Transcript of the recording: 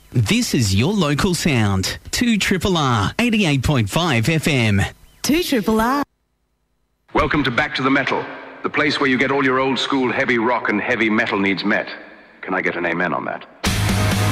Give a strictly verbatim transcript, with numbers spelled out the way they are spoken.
This is your local sound. two Triple R, eighty-eight point five F M. two Triple R. Welcome to Back to the Metal, the place where you get all your old school heavy rock and heavy metal needs met. Can I get an amen on that?